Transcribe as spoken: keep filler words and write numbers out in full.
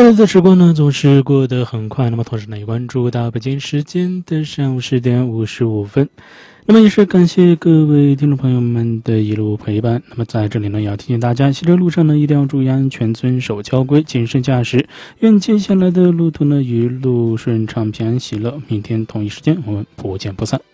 日子时光呢总是过得很快，那么同时呢也关注到北京时间的上午十点五十五分。那么也是感谢各位听众朋友们的一路陪伴。那么在这里呢也要提醒大家，骑车路上呢一定要注意安全，遵守交规，谨慎驾驶。愿接下来的路途呢一路顺畅，平安喜乐。明天同一时间我们不见不散。